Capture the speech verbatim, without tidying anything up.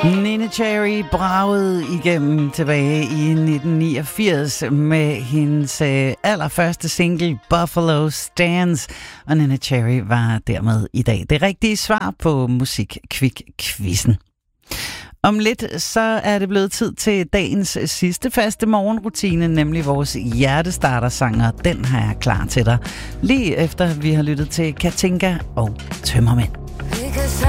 Neneh Cherry bragede igennem tilbage i nitten niogfirs med hendes øh, allerførste single Buffalo Stance, og Neneh Cherry var dermed i dag det rigtige svar på Musikquiz-quizzen. Om lidt så er det blevet tid til dagens sidste faste morgenrutine, nemlig vores hjertestartersanger. Den har jeg klar til dig, lige efter vi har lyttet til Katinka og Tømmermænd.